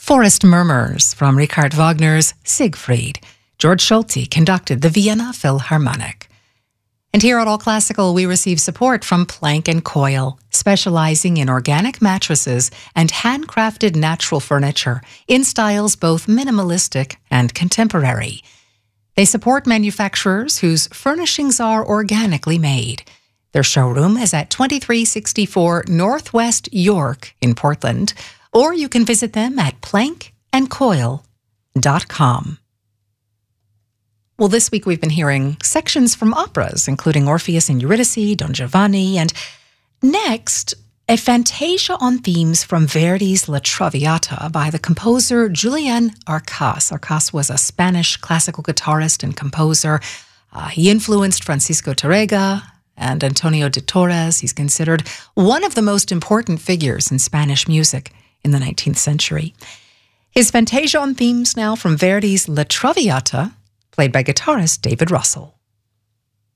Forest Murmurs from Richard Wagner's Siegfried. George Solti conducted the Vienna Philharmonic. And here at All Classical, we receive support from Plank & Coil, specializing in organic mattresses and handcrafted natural furniture in styles both minimalistic and contemporary. They support manufacturers whose furnishings are organically made. Their showroom is at 2364 Northwest York in Portland, or you can visit them at plankandcoil.com. Well, this week we've been hearing sections from operas, including Orpheus and Eurydice, Don Giovanni, and next, a fantasia on themes from Verdi's La Traviata by the composer Julian Arcas. Arcas was a Spanish classical guitarist and composer. He influenced Francisco Tárrega and Antonio de Torres. He's considered one of the most important figures in Spanish music in the 19th century. His fantasia on themes now from Verdi's La Traviata, played by guitarist David Russell.